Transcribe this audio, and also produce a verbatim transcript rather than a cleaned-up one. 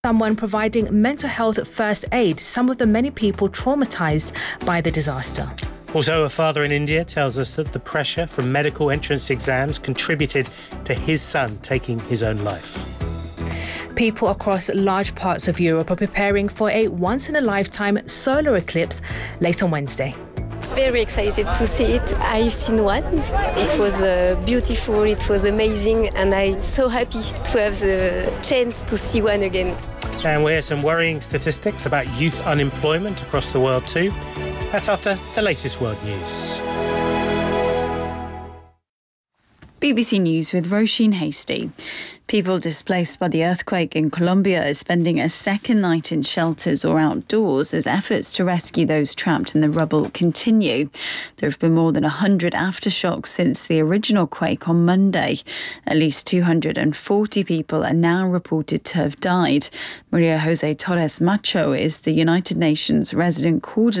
someone providing mental health first aid to some of the many people traumatised by the disaster. Also, a father in India tells us that the pressure from medical entrance exams contributed to his son taking his own life. People across large parts of Europe are preparing for a once-in-a-lifetime solar eclipse late on Wednesday. Very excited to see it. I've seen one. It was uh, beautiful, it was amazing, and I'm so happy to have the chance to see one again. And we hear some worrying statistics about youth unemployment across the world too. That's after the latest world news. B B C News with Roisin Hasty. People displaced by the earthquake in Colombia are spending a second night in shelters or outdoors as efforts to rescue those trapped in the rubble continue. There have been more than one hundred aftershocks since the original quake on Monday. At least two hundred forty people are now reported to have died. Maria Jose Torres Macho is the United Nations resident coordinator